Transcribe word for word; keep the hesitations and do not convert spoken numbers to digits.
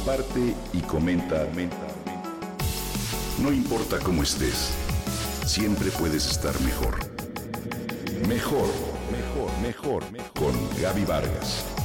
comparte y comenta. No importa cómo estés, siempre puedes estar mejor. Mejor, mejor, mejor, mejor. Con Gaby Vargas.